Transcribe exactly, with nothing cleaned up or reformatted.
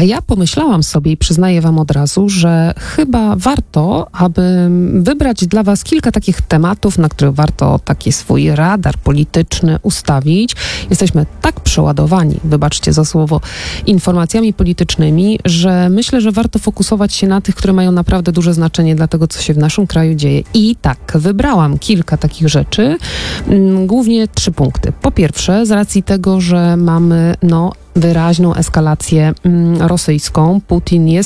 A ja pomyślałam sobie i przyznaję wam od razu, że chyba warto, aby wybrać dla was kilka takich tematów, na których warto taki swój radar polityczny ustawić. Jesteśmy tak przeładowani, wybaczcie za słowo, informacjami politycznymi, że myślę, że warto fokusować się na tych, które mają naprawdę duże znaczenie dla tego, co się w naszym kraju dzieje. I tak, wybrałam kilka takich rzeczy, głównie trzy punkty. Po pierwsze, z racji tego, że mamy no wyraźną eskalację mm, rosyjską. Putin jest